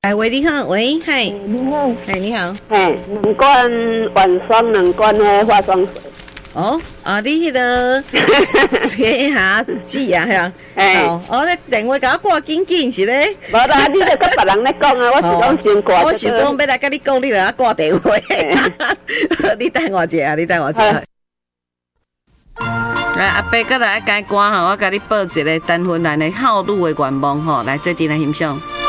哎，喂，你好，喂，嗨， 你好， 哎，你好， 两罐晚霜，两罐的化妆水。 哦，啊，你迄个这下子啊，吓，哦，你电话甲我挂紧紧是咧？ 无啦，你著甲别人咧讲啊，我是讲先挂。 我想讲要来甲你讲，你著甲挂电话。你等我一下，你等我一下。来，阿伯，搁来改歌吼，我甲你报一个单婚男的好女的愿望吼，来做阵来欣赏。